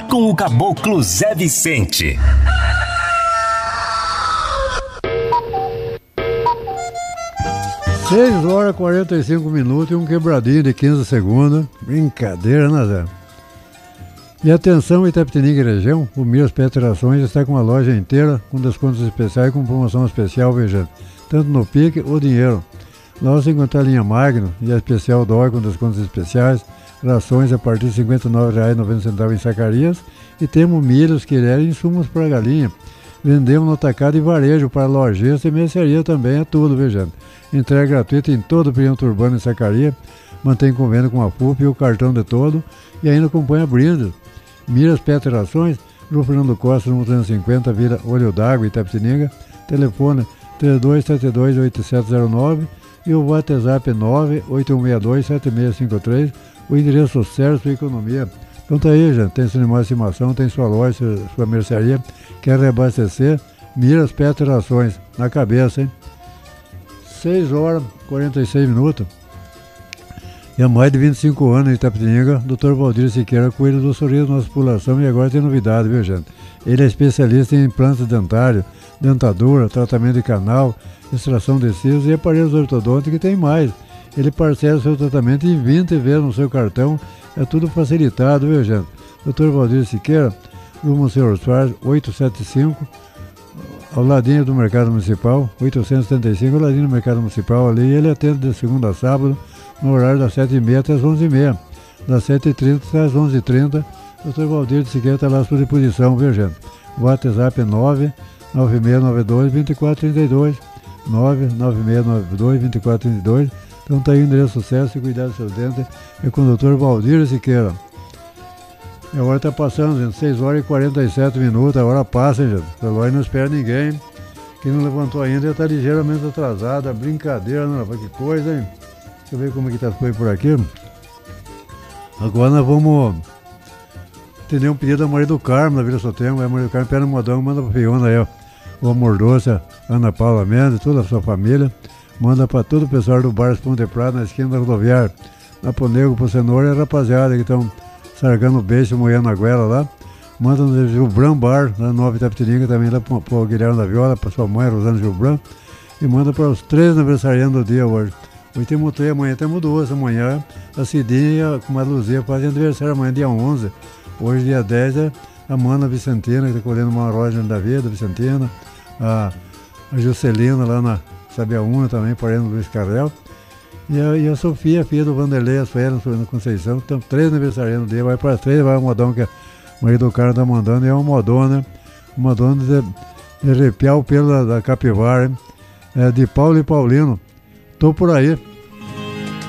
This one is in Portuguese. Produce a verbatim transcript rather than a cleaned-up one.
com o Caboclo Zé Vicente. seis horas e quarenta e cinco minutos e um quebradinho de quinze segundos. Brincadeira, né, Zé? E atenção, Itapetininga e região, o Miras Peterações está com a loja inteira com descontos especiais com promoção especial, veja, tanto no Pique ou dinheiro. Lá você encontra a linha Magno e a especial Dói com descontos especiais, rações a partir de cinquenta e nove reais e noventa centavos em sacarias e temos milhos, querem insumos para galinha. Vendemos no atacado e varejo para lojista e mercearia também, é tudo, veja. Entrega gratuita em todo o perímetro urbano e sacaria, mantém convênio com a F U P e o cartão de todo e ainda acompanha brindes. Miras Peterações, Rua Fernando Costa, número trezentos e cinquenta, Vila Olho d'Água, Itapetininga, telefone três dois sete dois oito sete zero nove e o WhatsApp nove oito um seis dois sete seis cinco três, o endereço certo para economia. Então tá aí, gente, tem seu animal de estimação, tem sua loja, sua, sua mercearia, quer reabastecer, Miras Peterações, na cabeça, hein? seis horas e quarenta e seis minutos. E há mais de vinte e cinco anos em Itapetininga, doutor Valdir Siqueira cuida do sorriso da nossa população e agora tem novidade, viu, gente? Ele é especialista em implantes dentários, dentadura, tratamento de canal, extração de sisos e aparelhos ortodônticos e tem mais. Ele parcela o seu tratamento em vinte vezes no seu cartão, é tudo facilitado, viu, gente? doutor Valdir Siqueira, Rua Senhor Soares, oitocentos e setenta e cinco, ao ladinho do Mercado Municipal, oitocentos e setenta e cinco, ao ladinho do Mercado Municipal ali, ele atende de segunda a sábado, no horário das sete e meia até as onze e meia, das sete e trinta até as onze e trinta, doutor Valdir Siqueira está lá à sua disposição, viu, gente? O WhatsApp é nove nove seis nove dois dois quatro três dois, nove nove seis nove dois dois quatro três dois, então tá aí o endereço sucesso e cuidar dos seus dentes, é com o doutor Valdir Siqueira. E agora está passando, gente, seis horas e quarenta e sete minutos, a hora passa, gente, o relógio não espera ninguém, quem não levantou ainda já está ligeiramente atrasado, brincadeira, não, que coisa, hein? Deixa eu ver como é que tá as coisas por aqui. Agora nós vamos atender um pedido da Maria do Carmo, da Vila Sotengo, a Maria do Carmo, pede um modão, manda pra Fiona aí, ó, o Amor Doce, Ana Paula Mendes, toda a sua família, manda pra todo o pessoal do Bar Ponte Prata, na esquina da rodoviária, lá pro Nego, pro Cenoura e a rapaziada que estão sargando o beijo, moendo a goela lá, manda no Gilbran Bar, lá no Nova Itapetininga, também lá pro, pro Guilherme da Viola, pra sua mãe, Rosana Gilbran, e manda para os três aniversariantes do dia hoje. Hoje temos três, amanhã temos duas, amanhã a Cidinha com a Luzia faz aniversário, amanhã dia onze, hoje dia dez é a Mana Vicentina, que está colhendo uma roja da vida, Vicentina, a, a Juscelina lá na Sabiaúna também, parendo do Luiz Carrel, e a, e a Sofia, filha do Vanderlei, as férias na Conceição, então três aniversariantes do dia, vai para três, vai o modão que a Maria do Carmo está mandando, e é uma modona, uma modona de, de arrepiar o pelo da, da capivara, hein? É de Paulo e Paulino. Tô por aí.